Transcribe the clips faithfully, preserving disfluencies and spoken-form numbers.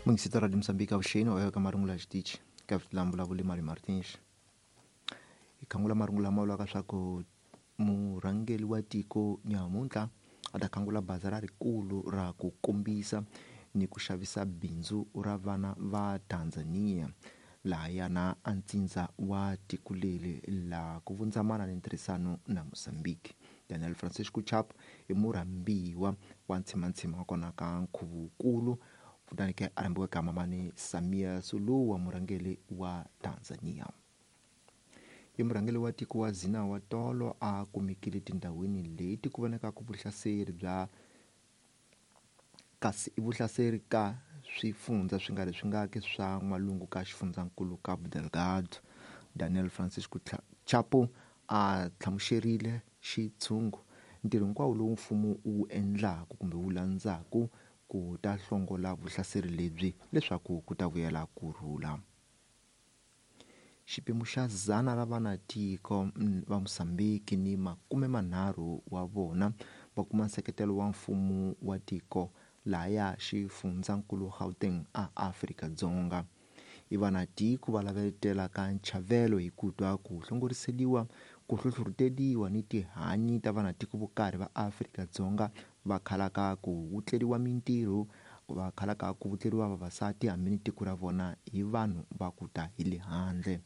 Mungisito Radio Moçambique avuxeni wa ka marungula xitichi ka vulavula Mari Martins. Ikangula marungula maulaka swa ku murhangeli wa tiko nyamuntlha a ta khangula baza ra rikulu ra ku kombisa ni ku xavisa bindzu ra vana va Tanzania laha yana a ntsindza wa tiko leri la ku vundzamana ni ntirhisano na Mozambique. Daniel Francisco Chapo i murhambiwa wa ntshimantshima wa kona ka nkhuvunkulu futanike a rambiwe ka mamani Samia Suluhu wa murhangeli wa Tanzania. I murhangeli wa tiko wa Zina wa tolo a kumekile tindhawini leti ku vonekaka vuhlaseri bya kasi i vuhlaseri ka swifundzha swi nga leswi nga ke swa n'walungu ka xifundzankulu Cabo Delgado. Daniel Francisco Chapo a tlhamuxerile xitshungu ntirho hinkwawo lowu mfumo wu endlaku kumbe wu landzaku ku ta hlongola vuhlaseri lebyi leswaku ku ta vuyela kurhula. Xiphemu xa zana ra vanatiko va Mozambique ni makume manharhu wa vona va kuma nseketelo wa mfumo wa tiko laha ya xifundzankulu Gauteng a Afrika-Dzonga. I vanatiko va lavetela ka nchavelo hi ku twa ku hlongoriseliwa ku hlohloteliwa ni tihanyi ta vanatiko vo karhi va Afrika-Dzonga va khalaka ku wutleriwa mintirho va khalaka ku wutleriwa vavasati hambi ni tiko ra vona hi vanhu va ku ta hi le handle.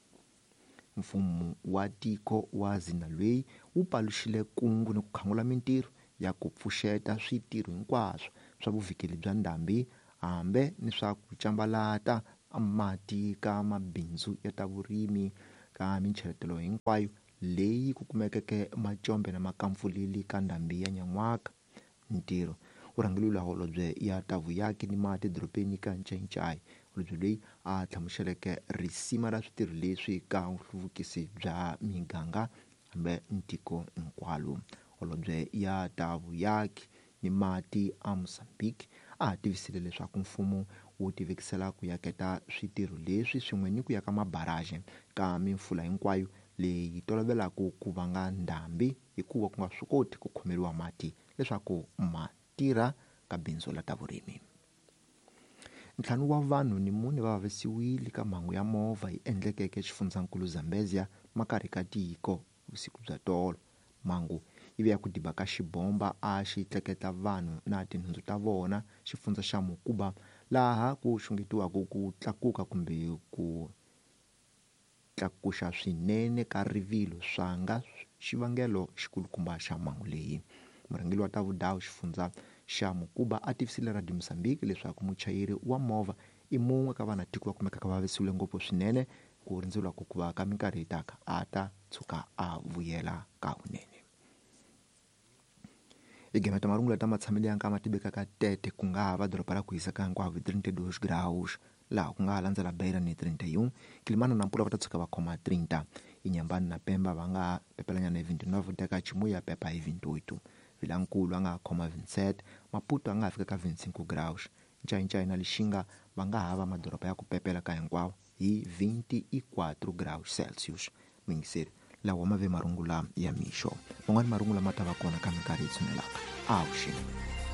Mfumo wa tiko wa Zimbabwe wu paluxile kungu ni ku khangula mintirho ya ku pfuxeta switirho hinkwaswo swa vuvikeli bya ndhambi hambe ni swa ku cambalata mati ka mabindzu ya ta vurimi ka mincheletelo hinkwayo leyi ku kumekeke macombe na makampfuleli ka ndhambi ya Nyan'waka. Ntirho urhangeliwe la holobye ya Tavuyaki ni mati dorobeni ka Ncai holobye leyi a tlhamuxeleke risima ra switirho leswi ka nhluvukiso bya miganga hambe ntiko hinkwalo. Holobye ya Tavuyaki ni mati a Mozambique a tivisile leswaku mfumo wu tivekisela ku yaketa switirho leswi swin'we ni ku yaka mabaraje ka mimfula hinkwayo leyi tolovelaku ku vanga ndhambi hikuva ku nga swi koti ku khomeriwa mati leswaku ma tirha ka bindzu la ta vurimi. Ntlhanu wa vanhu ni mune va vavisiwile ka mhangu ya movha yi endlekeke xifundzankulu Zambezia makarhi ka tiko vusiku bya tolo. Mhangu ivi ya ku diba ka xibomba a xi tleketla vanhu na tinhundzu ta vona xifundza xa Mukuba laha ku xungetiwaku ku tlakuka kumbe ku tlakuxa swinene ka rivilo swa nga xivangelo xikulukumba xa mhangu leyi. Murhangeli wa ta vudawu xifundza xa Mukuba a tivisile Radio Mozambique leswaku muchayeri wa movha i mun'we ka vanatiko va kumekaka va vavisiwile ngopfu swinene ku rindzeliwa ku ku va ka minkarhi hitaka a ta tshuka a vuyela ka hunene. Igemeta marungula ta matshamelo ya nkama tibekaka tete ku nga hava doroba ra ku hisa ka hinkwavo thirty dos graus laha ku nga landzela Beira ni thirty-one Kilimana na Mpula va ta tshuka va khoma thirty Inyambani na Pemba va nga pepelanyana hi twenty-nine teka Chimuya pepa hi twenty-eight Vilankulu va nga khoma twenty-seven Maputo a nga fika ka twenty-five graus Ncai na Lixinga va nga hava madoroba ya ku pepela ka hinkwavo hi twenty-four graus Celsius. Mingiseri lawa mave marungula ya mixo man'wani marungula ma ta va kona ka minkarhi yi tshunelaka. Avuxeni.